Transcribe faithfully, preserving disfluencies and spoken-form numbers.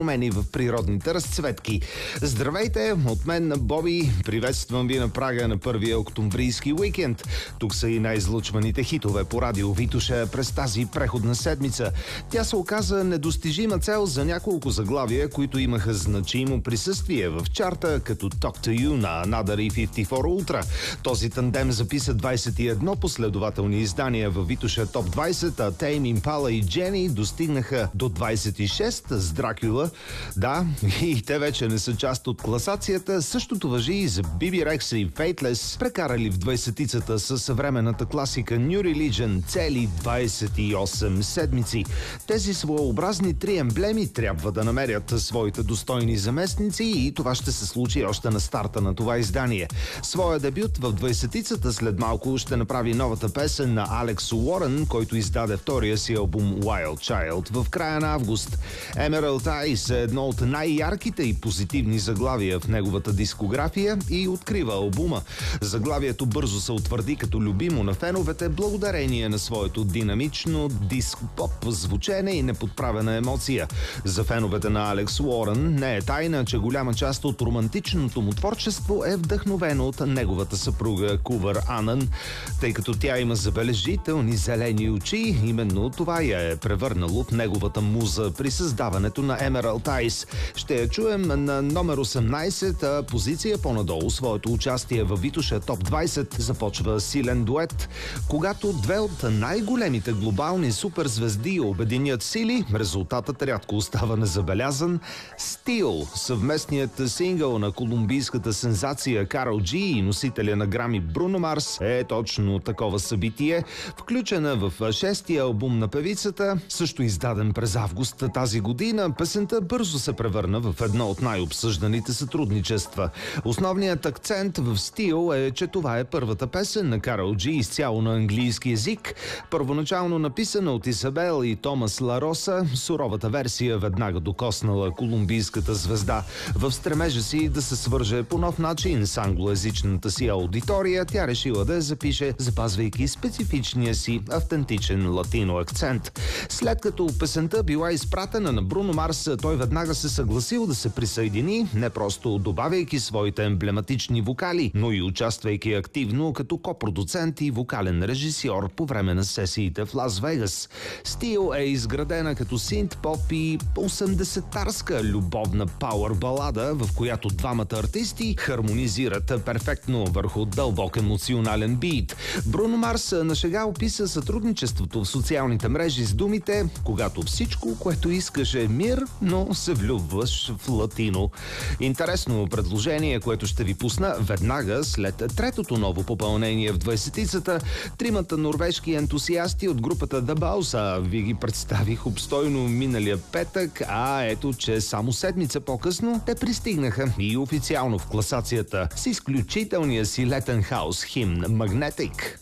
промени в природните разцветки. Здравейте, от мен Боби. Приветствам ви на прага на първия октомврийски уикенд. Тук са и най-излъчваните хитове по радио Витоша през тази преходна седмица. Тя се оказа недостижима цел за няколко заглавия, които имаха значимо присъствие в чарта, като Talk to You на Another и петдесет и четири Ultra. Този тандем записа двадесет и едно последователни издания в Витоша Топ двадесет, а Tame Impala и Jenny достигнаха до двадесет и шест с Дракула. Да, и те вече не са част от класацията. Същото важи и за Биби Рекс и Faithless, прекарали в двадесетицата със съвременната класика New Religion цели двадесет и осем седмици. Тези своеобразни три емблеми трябва да намерят своите достойни заместници и това ще се случи още на старта на това издание. Своя дебют в двадесетицата след малко ще направи новата песен на Алекс Уорън, който издаде втория си албум Wild Child в края на август. Emerald Eyes е едно от най-ярките и позитивни заглавия в неговата дискография и открива албума. Заглавието бързо се утвърди като любимо на феновете благодарение на своето динамично диско-поп звучене и неподправена емоция. За феновете на Алекс Уорън не е тайна, че голяма част от романтичното му творчество е вдъхновено от неговата съпруга Кувър Анън, тъй като тя има забележителни зелени очи. Именно това я е превърнало в неговата муза при създаването на Emerald Eyes. Ще я чуем на номер осемнадесет, а позиция по-надолу. Своето участие във Витоша Топ двадесет започва силен дует. Когато две от най-големите глобални суперзвезди обединят сили, резултатът рядко остава незабелязан. Steel, съвместният сингъл на колумбийската сензация Карол Джи и носителя на Грами Бруно Марс, е точно такова събитие. Включена в шестия албум на певицата, също издаден през август тази година, песента бързо се превърна в едно от най-обсъжданите сътрудничества. Основният акцент в Steel е, че това е първата песен на Карол Джи изцяло на английски език. Първоначално написана от Исабел и Томас Лароса, суровата версия веднага докоснала колумбийската звезда. В стремежа си да се свърже по нов начин с англоязичната си аудитория, тя решила да я запише, запазвайки специфичния си автентичен латино акцент. След като песента била изпратена на Бруно Марс, той веднага се съгласил да се присъедини, не просто добавяйки своите емблематични вокали, но и участвайки активно като копродуцент и вокален режисьор по време на сесиите в Лас Вегас. Steel е изградена като синт-поп и осемдесетарска любовна пауър балада, в която двамата артисти хармонизират перфектно върху дълбок емоционален бит. Бруно Марс на шега описа сътрудничеството в социалните мрежи с думите: когато всичко, което искаш е мир, но се влюбваш в латино. Интересно предложение, което ще ви пусна веднага след третото ново попълнение в двадесетицата. Тримата норвежки ентусиасти от групата The Bows ви ги представих обстойно миналия петък, а ето, че само седмица по-късно те пристигнаха и официално в класацията с изключителния си летен хаус химн Magnetic.